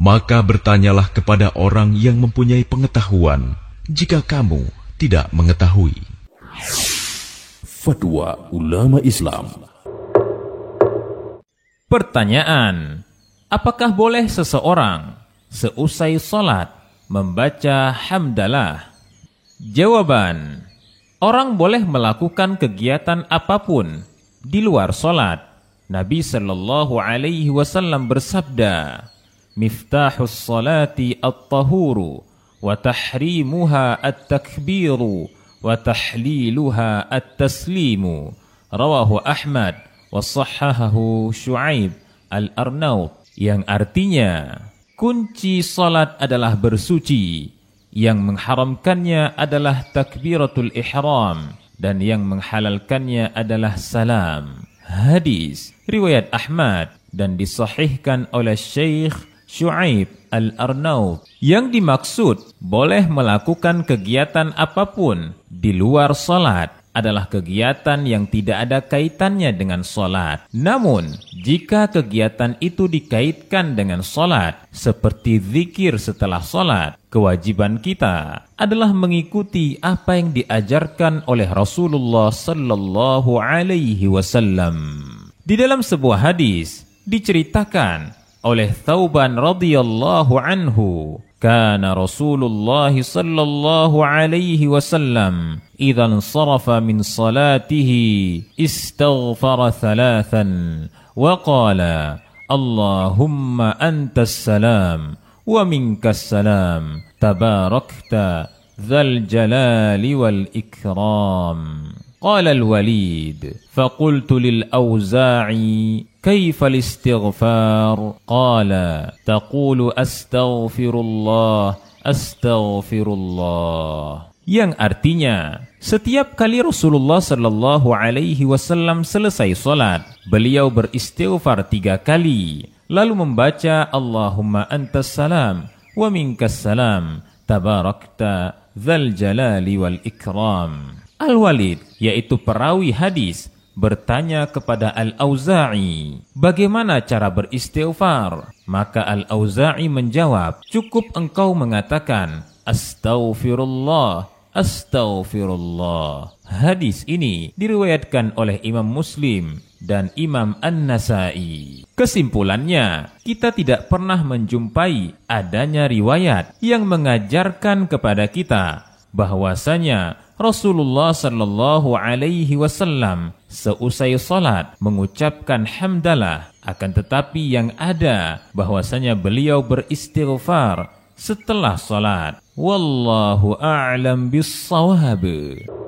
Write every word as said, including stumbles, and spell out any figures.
Maka bertanyalah kepada orang yang mempunyai pengetahuan, jika kamu tidak mengetahui. Fatwa ulama Islam. Pertanyaan: apakah boleh seseorang seusai salat membaca hamdalah? Jawaban: orang boleh melakukan kegiatan apapun di luar salat. Nabi sallallahu alaihi wasallam bersabda, "Miftahus salati at-tahuru wa tahrimuha at-takbiru wa tahliluha at-taslimu." Rawahu Ahmad wa sahhahahu Syu'aib al-Arnaut, yang artinya kunci salat adalah bersuci, yang mengharamkannya adalah takbiratul ihram, dan yang menghalalkannya adalah salam. Hadis riwayat Ahmad dan disahihkan oleh Syekh Syu'aib al-Arnaut. Yang dimaksud boleh melakukan kegiatan apapun di luar salat adalah kegiatan yang tidak ada kaitannya dengan salat. Namun, jika kegiatan itu dikaitkan dengan salat, seperti zikir setelah salat, kewajiban kita adalah mengikuti apa yang diajarkan oleh Rasulullah sallallahu alaihi wasallam. Di dalam sebuah hadis diceritakan oleh Thauban radhiyallahu anhu, kana Rasulullah sallallahu alaihi wasallam idza insarafa min salatihi istaghfara thalathan wa qala Allahumma antas salam wa minkas salam tabarakta dzal jalali wal ikram. Qala al-Walid faqultu lil-Awza'i كيف الاستغفار؟ قال تقول أستغفر الله أستغفر الله, yang artinya setiap kali Rasulullah sallallahu alaihi wasallam selesai salat, beliau beristighfar tiga kali, lalu membaca Allahumma antas salam wa minkas salam tabarakta dzal jalali wal ikram. Al-Walid, yaitu perawi hadis, bertanya kepada Al-Auza'i, bagaimana cara beristighfar? Maka Al-Auza'i menjawab, cukup engkau mengatakan Astaghfirullah, Astaghfirullah. Hadis ini diriwayatkan oleh Imam Muslim dan Imam An-Nasai. Kesimpulannya, kita tidak pernah menjumpai adanya riwayat yang mengajarkan kepada kita bahwasanya Rasulullah sallallahu alaihi wasallam seusai salat mengucapkan hamdalah, akan tetapi yang ada bahwasanya beliau beristighfar setelah salat. Wallahu a'lam bis-shawab.